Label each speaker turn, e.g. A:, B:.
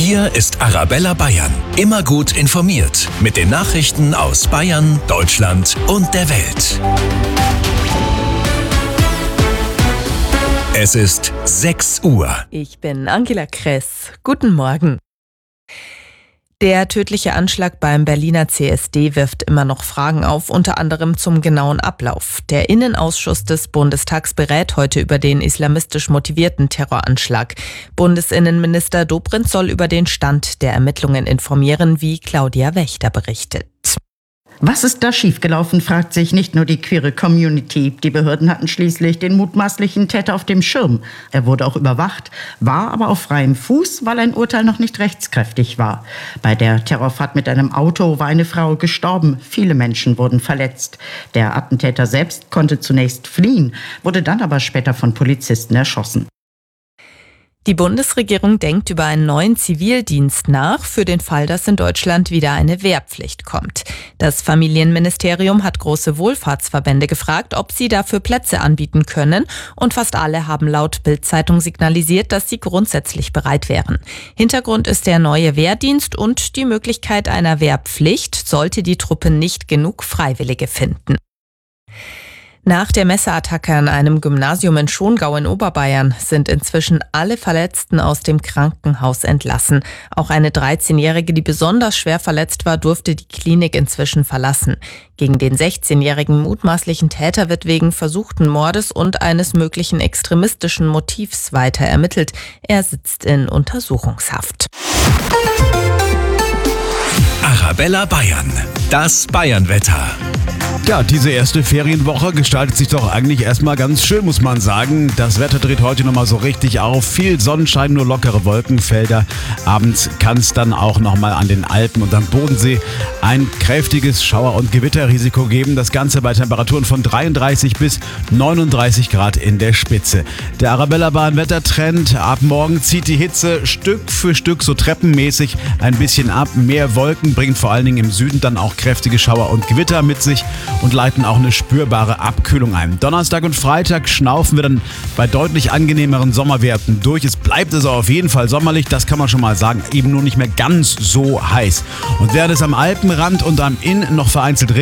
A: Hier ist Arabella Bayern. Immer gut informiert mit den Nachrichten aus Bayern, Deutschland und der Welt. Es ist 6 Uhr.
B: Ich bin Angela Kress. Guten Morgen. Der tödliche Anschlag beim Berliner CSD wirft immer noch Fragen auf, unter anderem zum genauen Ablauf. Der Innenausschuss des Bundestags berät heute über den islamistisch motivierten Terroranschlag. Bundesinnenminister Dobrindt soll über den Stand der Ermittlungen informieren, wie Claudia Wächter berichtet.
C: Was ist da schiefgelaufen, fragt sich nicht nur die queere Community. Die Behörden hatten schließlich den mutmaßlichen Täter auf dem Schirm. Er wurde auch überwacht, war aber auf freiem Fuß, weil ein Urteil noch nicht rechtskräftig war. Bei der Terrorfahrt mit einem Auto war eine Frau gestorben. Viele Menschen wurden verletzt. Der Attentäter selbst konnte zunächst fliehen, wurde dann aber später von Polizisten erschossen.
B: Die Bundesregierung denkt über einen neuen Zivildienst nach, für den Fall, dass in Deutschland wieder eine Wehrpflicht kommt. Das Familienministerium hat große Wohlfahrtsverbände gefragt, ob sie dafür Plätze anbieten können, und fast alle haben laut Bild-Zeitung signalisiert, dass sie grundsätzlich bereit wären. Hintergrund ist der neue Wehrdienst und die Möglichkeit einer Wehrpflicht, sollte die Truppe nicht genug Freiwillige finden. Nach der Messerattacke an einem Gymnasium in Schongau in Oberbayern sind inzwischen alle Verletzten aus dem Krankenhaus entlassen. Auch eine 13-Jährige, die besonders schwer verletzt war, durfte die Klinik inzwischen verlassen. Gegen den 16-jährigen mutmaßlichen Täter wird wegen versuchten Mordes und eines möglichen extremistischen Motivs weiter ermittelt. Er sitzt in Untersuchungshaft.
A: Arabella Bayern, das Bayernwetter.
D: Ja, diese erste Ferienwoche gestaltet sich doch eigentlich erstmal ganz schön, muss man sagen. Das Wetter dreht heute nochmal so richtig auf. Viel Sonnenschein, nur lockere Wolkenfelder. Abends kann es dann auch nochmal an den Alpen und am Bodensee ein kräftiges Schauer- und Gewitterrisiko geben. Das Ganze bei Temperaturen von 33 bis 39 Grad in der Spitze. Der Arabella Bayern Wettertrend. Ab morgen zieht die Hitze Stück für Stück so treppenmäßig ein bisschen ab. Mehr Wolken bringen vor allen Dingen im Süden dann auch kräftige Schauer und Gewitter mit sich und leiten auch eine spürbare Abkühlung ein. Donnerstag und Freitag schnaufen wir dann bei deutlich angenehmeren Sommerwerten durch. Es bleibt also auf jeden Fall sommerlich, das kann man schon mal sagen, eben nur nicht mehr ganz so heiß. Und während es am Alpenrand und am Inn noch vereinzelt